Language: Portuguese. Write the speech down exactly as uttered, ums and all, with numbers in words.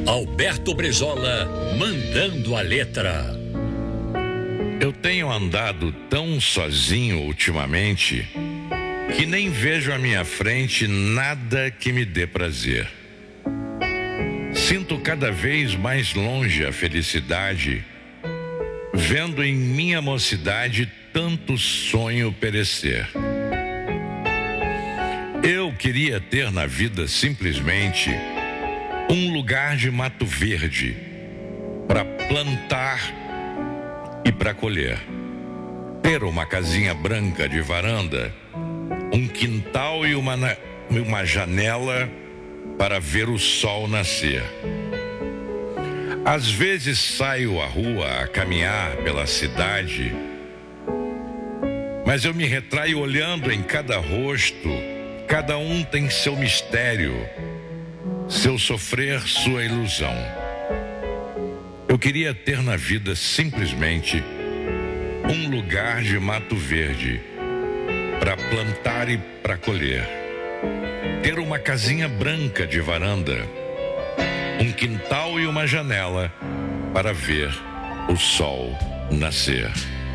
Alberto Brizola, mandando a letra. Eu tenho andado tão sozinho ultimamente que nem vejo à minha frente nada que me dê prazer. Sinto cada vez mais longe a felicidade, vendo em minha mocidade tanto sonho perecer. Eu queria ter na vida simplesmente um lugar de mato verde para plantar e para colher. Ter uma casinha branca de varanda, um quintal e uma, uma janela para ver o sol nascer. Às vezes saio à rua a caminhar pela cidade, mas eu me retraio olhando em cada rosto. Cada um tem seu mistério, seu sofrer, sua ilusão. Eu queria ter na vida simplesmente um lugar de mato verde para plantar e para colher. Ter uma casinha branca de varanda, um quintal e uma janela para ver o sol nascer.